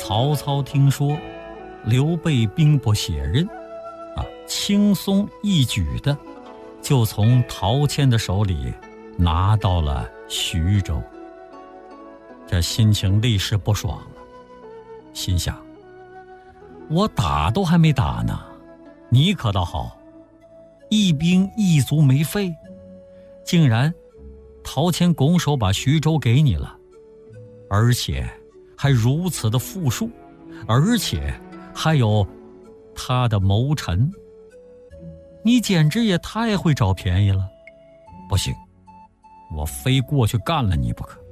曹操听说刘备兵不血刃，轻松一举的就从陶谦的手里拿到了徐州，这心情立时不爽了，心想：我打都还没打呢，你可倒好，一兵一卒没费，竟然陶谦拱手把徐州给你了，而且还如此的富庶，而且还有他的谋臣，你简直也太会找便宜了！不行，我非过去干了你不可。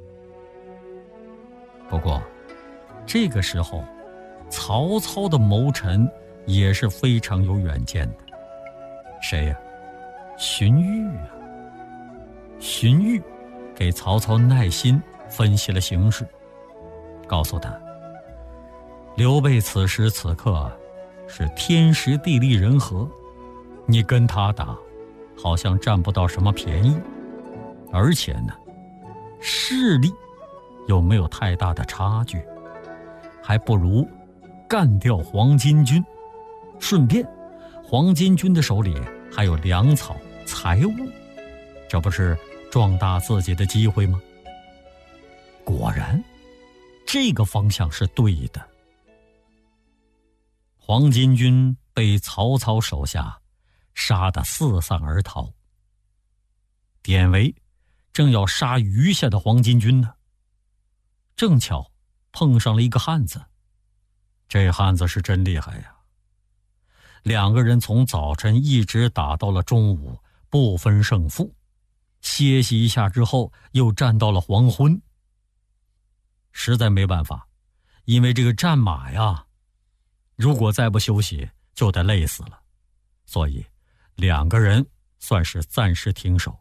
不过这个时候曹操的谋臣也是非常有远见的。谁呀？荀彧啊。荀彧给曹操耐心分析了形势，告诉他，刘备此时此刻是天时地利人和，你跟他打好像占不到什么便宜，而且呢，势力又没有太大的差距，还不如干掉黄巾军，顺便黄巾军的手里还有粮草财物，这不是壮大自己的机会吗？果然这个方向是对的。黄巾军被曹操手下杀得四散而逃，典韦正要杀余下的黄巾军呢，正巧碰上了一个汉子。这汉子是真厉害呀，两个人从早晨一直打到了中午，不分胜负，歇息一下之后又战到了黄昏。实在没办法，因为这个战马呀，如果再不休息就得累死了，所以两个人算是暂时停手。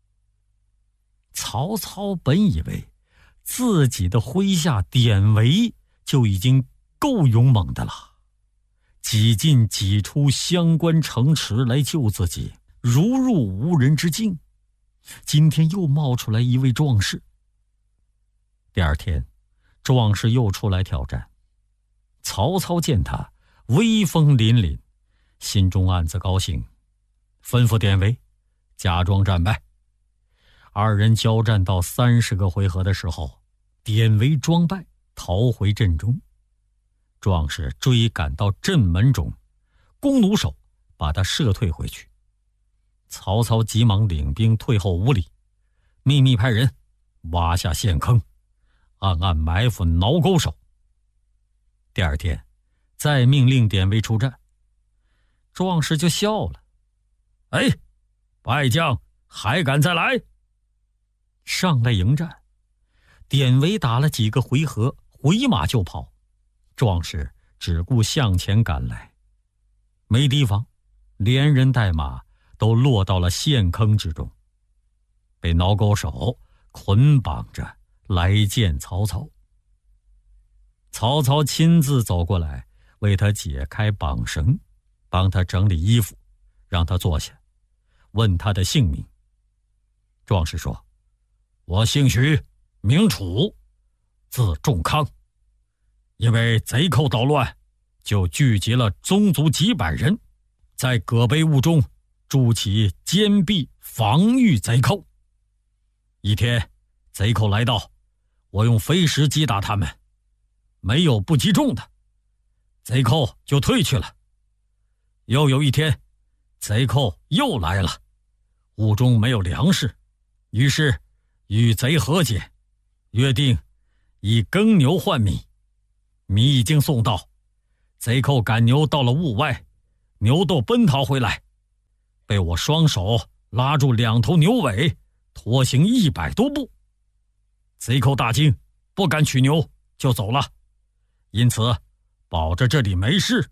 曹操本以为自己的麾下典韦就已经够勇猛的了，几进几出相关城池来救自己，如入无人之境。今天又冒出来一位壮士。第二天，壮士又出来挑战。曹操见他威风凛凛，心中暗自高兴，吩咐典韦假装战败。二人交战到30个回合的时候，典韦装败逃回阵中，壮士追赶到阵门中，弓弩手把他射退回去。曹操急忙领兵退后5里，秘密派人挖下陷坑，暗暗埋伏挠钩手。第二天再命令典韦出战，壮士就笑了：哎，败将还敢再来？上来迎战。典韦打了几个回合，回马就跑，壮士只顾向前赶来，没提防，连人带马都落到了陷坑之中，被挠钩手捆绑着来见曹操。曹操亲自走过来为他解开绑绳，帮他整理衣服，让他坐下，问他的姓名。壮士说：我姓徐，名楚，字仲康，因为贼寇捣乱，就聚集了宗族几百人，在葛碑坞中筑起坚壁防御贼寇。一天贼寇来到，我用飞石击打他们，没有不击中的，贼寇就退去了。又有一天贼寇又来了，坞中没有粮食，于是与贼和解，约定以耕牛换米。米已经送到，贼寇赶牛到了坞外，牛都奔逃回来，被我双手拉住2头牛尾，拖行100多步。贼寇大惊，不敢取牛就走了，因此保着这里没事。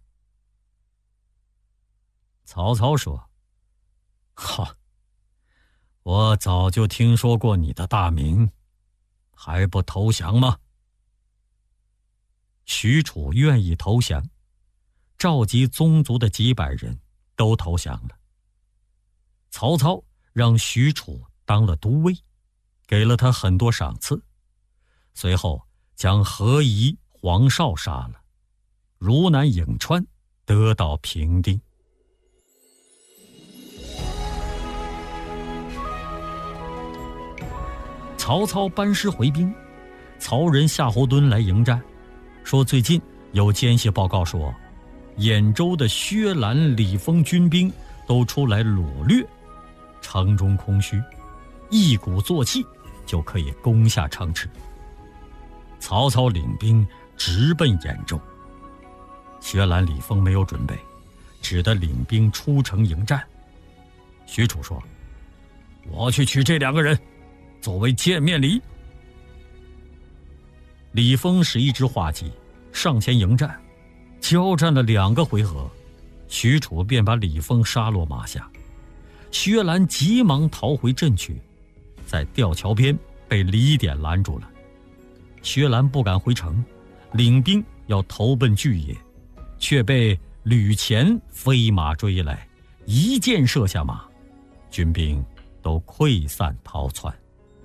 曹操说：哈，我早就听说过你的大名，还不投降吗？许褚愿意投降，召集宗族的几百人都投降了。曹操让许褚当了都尉，给了他很多赏赐，随后将何仪黄绍杀了，汝南颍川得到平定。曹操班师回兵，曹人夏侯惇来迎战，说最近有奸细报告说，兖州的薛兰、李丰军兵都出来掳掠，城中空虚，一鼓作气就可以攻下城池。曹操领兵直奔兖州，薛兰、李丰没有准备，只得领兵出城迎战。许褚说：“我去取这2个人，作为见面礼。”李丰使一支画戟上前迎战，交战了2个回合，许褚便把李丰杀落马下。薛兰急忙逃回阵去，在吊桥边被李典拦住了。薛兰不敢回城，领兵要投奔巨野，却被吕虔飞马追来，一箭射下马，军兵都溃散逃窜。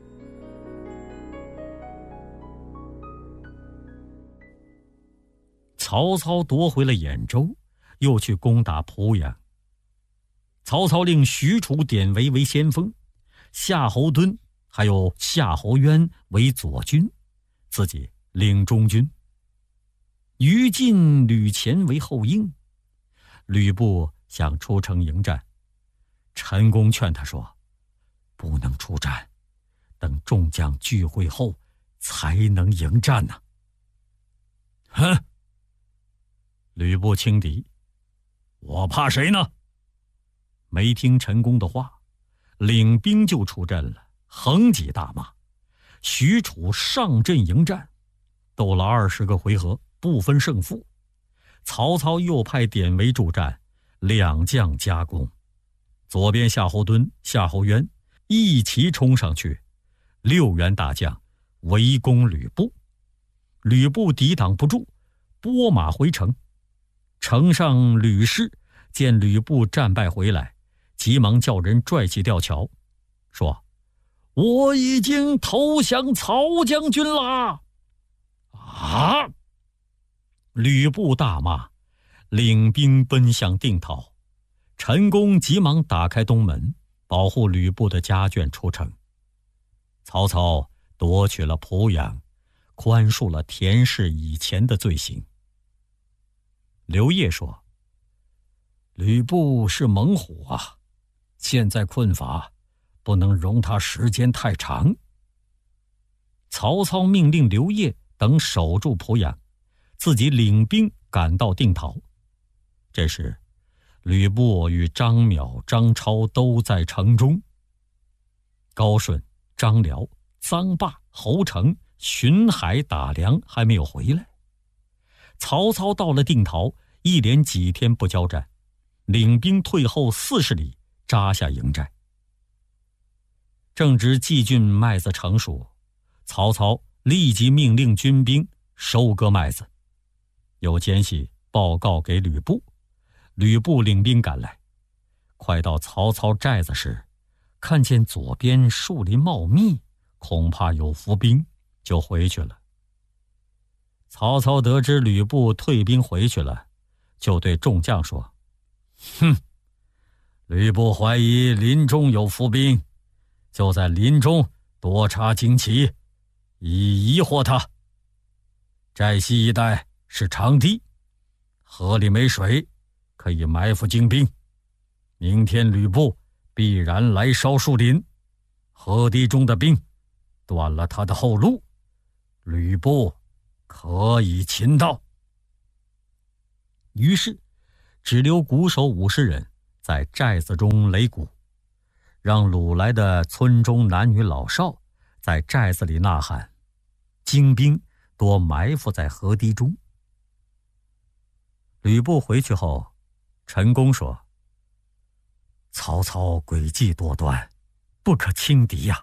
曹操夺回了兖州，又去攻打濮阳。曹操令许褚、典韦为先锋，夏侯惇还有夏侯渊为左军，自己领中军。于禁、吕虔为后应。吕布想出城迎战，陈宫劝他说：“不能出战，等众将聚会后才能迎战呢。”哼！吕布轻敌：“我怕谁呢？”没听陈宫的话，领兵就出阵了，横戟大骂。许褚上阵迎战，斗了20个回合，不分胜负。曹操又派典韦助战，2将夹攻。左边夏侯惇、夏侯渊一齐冲上去，6员大将围攻吕布。吕布抵挡不住，拨马回城。城上吕氏见吕布战败回来，急忙叫人拽起吊桥，说：“我已经投降曹将军啦！”啊！吕布大骂，领兵奔向定陶。陈宫急忙打开东门，保护吕布的家眷出城。曹操夺取了濮阳，宽恕了田氏以前的罪行。刘烨说：“吕布是猛虎啊，现在困乏，不能容他时间太长。”曹操命令刘烨等守住濮阳，自己领兵赶到定陶。这时吕布与张邈、张超都在城中。高顺、张辽、臧霸、侯成、荀海打粮还没有回来。曹操到了定陶，一连几天不交战，领兵退后40里，扎下营寨。正值蓟郡麦子成熟，曹操立即命令军兵收割麦子。有奸细报告给吕布，吕布领兵赶来，快到曹操寨子时，看见左边树林茂密，恐怕有伏兵，就回去了。曹操得知吕布退兵回去了，就对众将说：“哼，吕布怀疑林中有伏兵，就在林中多插旌旗，以疑惑他。寨西一带是长堤，河里没水，可以埋伏精兵。明天吕布必然来烧树林，河堤中的兵断了他的后路，吕布可以擒到。”于是只留鼓手50人在寨子中擂鼓，让掳来的村中男女老少在寨子里呐喊，精兵多埋伏在河堤中。吕布回去后，陈宫说：“曹操诡计多端，不可轻敌呀。”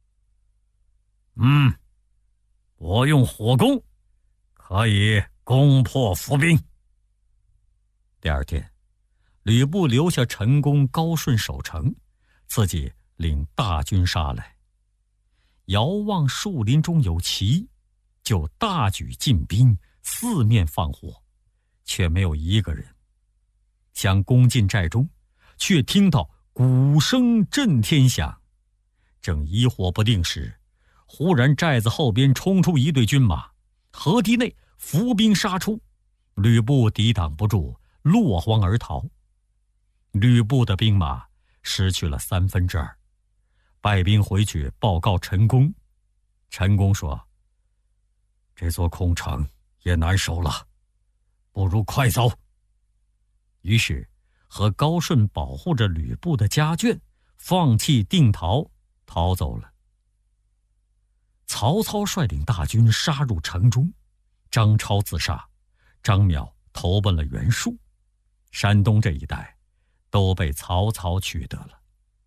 我用火攻可以攻破伏兵。第二天，吕布留下陈宫、高顺守城，自己领大军杀来。遥望树林中有旗，就大举进兵， 四面放火，却没有一个人。想攻进寨中，却听到鼓声震天响。正疑惑不定时，忽然寨子后边冲出一队军马，河堤内伏兵杀出，吕布抵挡不住，落荒而逃。吕布的兵马失去了2/3，败兵回去报告陈宫。陈宫说：“这座空城也难守了，不如快走。”于是和高顺保护着吕布的家眷放弃定陶，逃走了。曹操率领大军杀入城中，张超自杀，张邈投奔了袁术，山东这一带都被曹操取得了。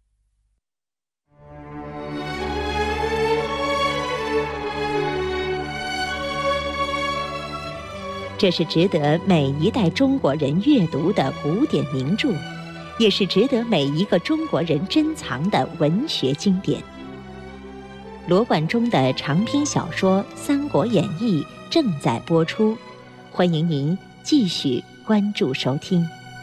这是值得每一代中国人阅读的古典名著，也是值得每一个中国人珍藏的文学经典。罗贯中的长篇小说《三国演义》正在播出，欢迎您继续关注收听。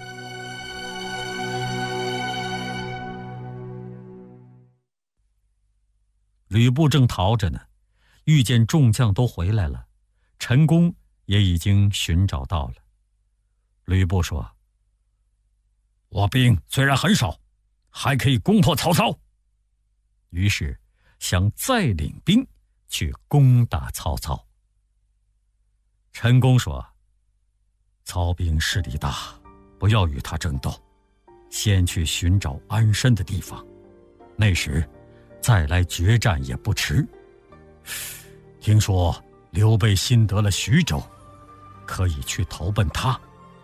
吕布正逃着呢，遇见众将都回来了，陈宫也已经寻找到了。吕布说：“我兵虽然很少，还可以攻破曹操。”于是想再领兵去攻打曹操。陈宫说：“曹兵势力大，不要与他争斗，先去寻找安身的地方，那时再来决战也不迟。听说刘备新得了徐州，可以去投奔他。”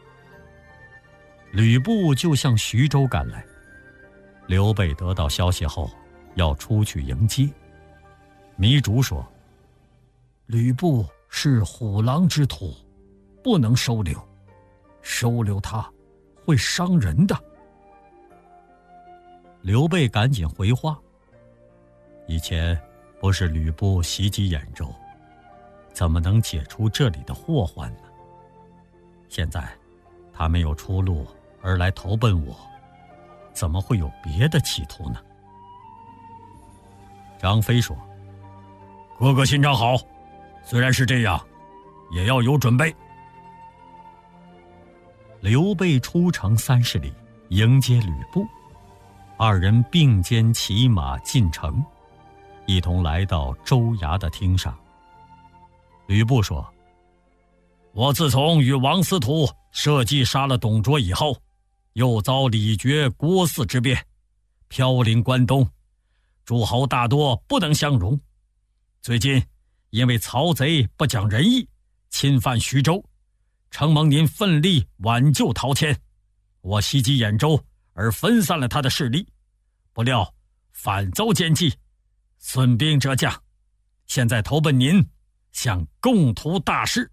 吕布就向徐州赶来。刘备得到消息后，要出去迎接。糜竺说：“吕布是虎狼之徒，不能收留，收留他会伤人的。”刘备赶紧回话：“以前不是吕布袭击兖州，怎么能解除这里的祸患呢？现在他没有出路而来投奔我，怎么会有别的企图呢？”张飞说：“哥哥心肠好，虽然是这样，也要有准备。”刘备出城30里迎接吕布，二人并肩骑马进城，一同来到州衙的厅上。吕布说：“我自从与王司徒设计杀了董卓以后，又遭李傕、郭汜之变，飘零关东，诸侯大多不能相容。最近因为曹贼不讲仁义，侵犯徐州，承蒙您奋力挽救陶谦，我袭击兖州而分散了他的势力，不料反遭奸计，损兵折将，现在投奔您，想共图大事。”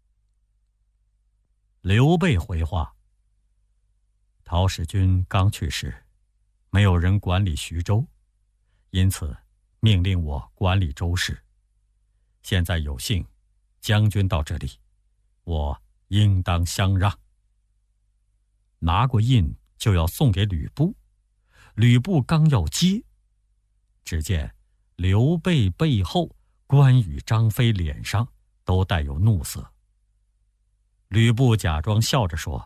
刘备回话：“陶使君刚去时，没有人管理徐州，因此命令我管理州事。现在有幸将军到这里，我应当相让。”拿过印就要送给吕布，吕布刚要接，只见刘备背后关羽、张飞脸上都带有怒色。吕布假装笑着说：“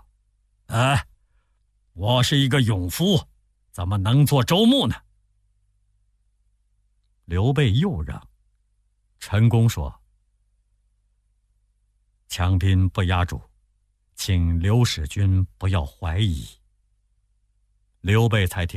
我是一个勇夫，怎么能做州牧呢？”刘备又让。陈宫说：“强兵不压主，请刘使君不要怀疑。”刘备才听